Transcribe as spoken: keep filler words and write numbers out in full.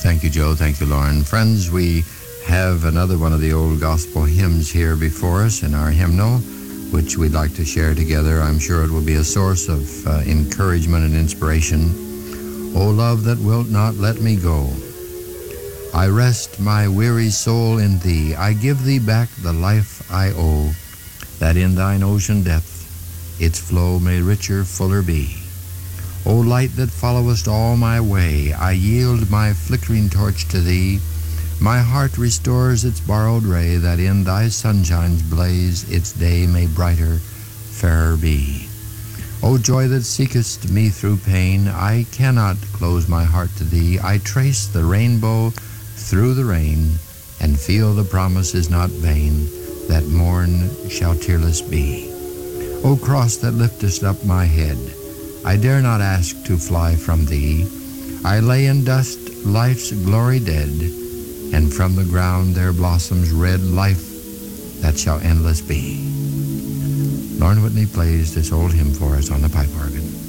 Thank you, Joe. Thank you, Lauren. Friends, we have another one of the old gospel hymns here before us in our hymnal, which we'd like to share together. I'm sure it will be a source of uh, encouragement and inspiration. O love that wilt not let me go, I rest my weary soul in thee. I give thee back the life I owe, that in thine ocean depth its flow may richer, fuller be. O light that followest all my way, I yield my flickering torch to thee. My heart restores its borrowed ray, that in thy sunshine's blaze its day may brighter, fairer be. O joy that seekest me through pain, I cannot close my heart to thee. I trace the rainbow through the rain, and feel the promise is not vain, that morn shall tearless be. O cross that liftest up my head, I dare not ask to fly from thee. I lay in dust life's glory dead, and from the ground there blossoms red life that shall endless be. Lauren Whitney plays this old hymn for us on the pipe organ.